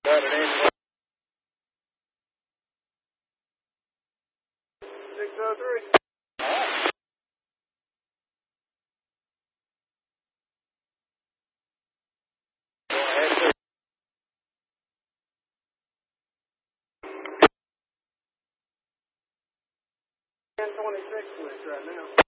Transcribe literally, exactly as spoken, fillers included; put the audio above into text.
Got it in. six oh three. All right. Go ahead, sir. ten twenty-six switch right now.